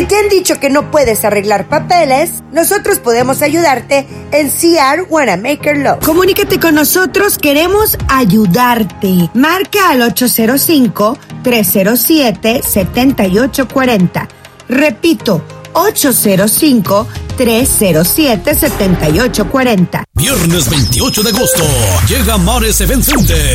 Si te han dicho que no puedes arreglar papeles, nosotros podemos ayudarte en CR Wanamaker Law. Comunícate con nosotros, queremos ayudarte. Marca al 805-307-7840. Repito, 805-307-7840. Viernes 28 de agosto, llega Mares Event Center